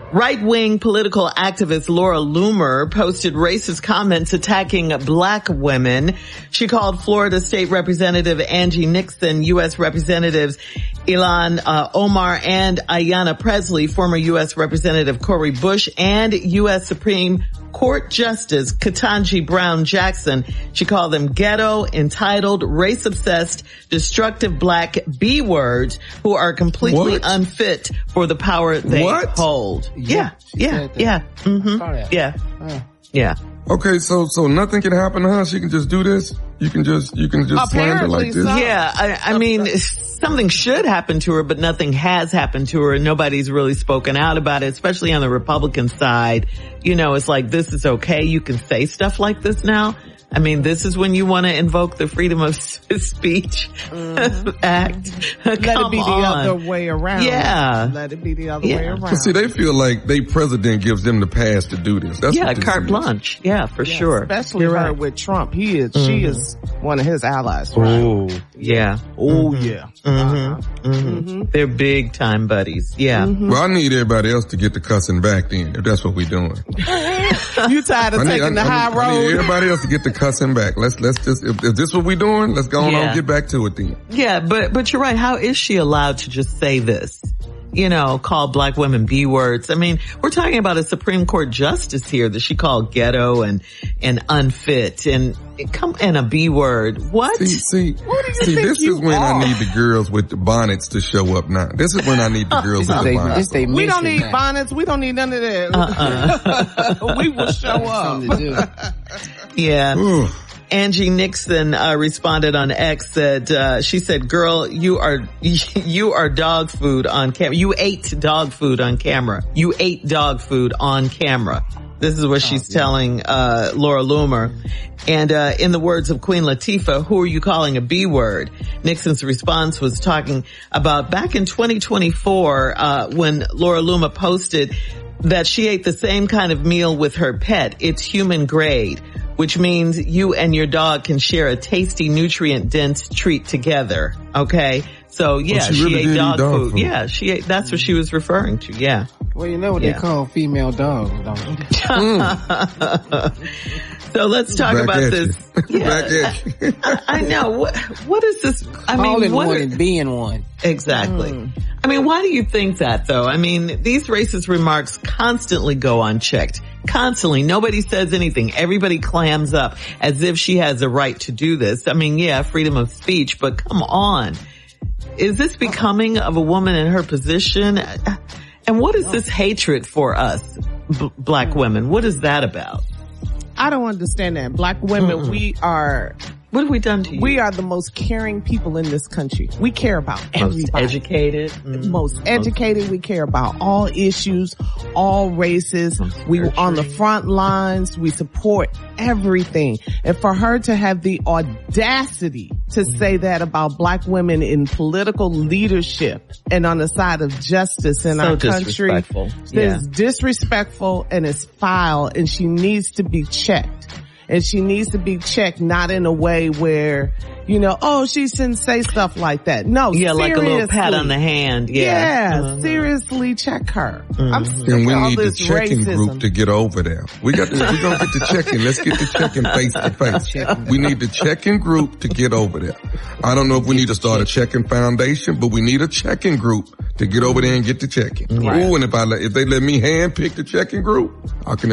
Right-wing political activist Laura Loomer posted racist comments attacking black women. She called Florida State Representative Angie Nixon, U.S. Representatives Ilhan Omar and Ayanna Presley, former U.S. Representative Cori Bush, and U.S. Supreme Court Justice Ketanji Brown Jackson. She called them ghetto, entitled, race-obsessed, destructive black B-words who are completely unfit for the power they hold. Yeah. Okay, so nothing can happen to her. She can just do this. You can just slander like this. So. Yeah, I mean, something should happen to her, but nothing has happened to her, and nobody's really spoken out about it, especially on the Republican side. You know, it's like, this is okay. You can say stuff like this now. I mean, this is when you want to invoke the Freedom of Speech Act. Let it be the other way around. Yeah. Let it be the other way around. But see, they feel like their president gives them the pass to do this. That's what carte blanche. Yeah, for sure. Especially her with Trump. She is one of his allies. Right? Oh, yeah. Oh, yeah. They're big time buddies. Yeah. Well, I need everybody else to get the cussing back then, if that's what we're doing. You tired of taking the high road? I need everybody else to get the cussing back. Let's just, if this what we doing, let's go on and get back to it then. Yeah, but you're right. How is she allowed to just say this? You know, call black women B words. I mean, we're talking about a Supreme Court justice here that she called ghetto and unfit and a B word. What? See, this is when I need the girls with the bonnets to show up now. This is when I need the girls with the bonnets. We don't need bonnets. We don't need none of that. We will show up. Yeah. Angie Nixon responded on X, she said, girl, you are dog food on camera. You ate dog food on camera. You ate dog food on camera. This is what she's telling Laura Loomer. And in the words of Queen Latifah, who are you calling a B word? Nixon's response was talking about back in 2024 when Laura Loomer posted that she ate the same kind of meal with her pet. It's human grade, which means you and your dog can share a tasty, nutrient-dense treat together. Okay? So, yeah, she ate dog food. Yeah, she ate, that's what she was referring to. Yeah. Well, you know what they call female dogs, don't you? So let's talk about this. Yeah, I know. What is this? I mean, calling one and being one. Exactly. I mean, why do you think that though? I mean, these racist remarks constantly go unchecked. Constantly. Nobody says anything. Everybody clams up as if she has a right to do this. I mean, yeah, freedom of speech, but come on. Is this becoming of a woman in her position? And what is this hatred for us, black women? What is that about? I don't understand that. Black women, what have we done to you? We are the most caring people in this country. We care about everybody. Most educated. Most educated. We care about all issues, all races. We were on the front lines. We support everything. And for her to have the audacity to say that about black women in political leadership and on the side of justice in our country is disrespectful and it's foul, and she needs to be checked. And she needs to be checked, not in a way where, you know, oh, she shouldn't say stuff like that. No, yeah, like a little pat on the hand. Yeah, seriously, check her. I'm sick and we of all need this the checking group to get over there. We're gonna get the checking. Let's get the checking face to face. We need the checking group to get over there. I don't know if we need to start a checking foundation, but we need a checking group to get over there and get the checking. Right. Ooh, and if they let me handpick the checking group, I can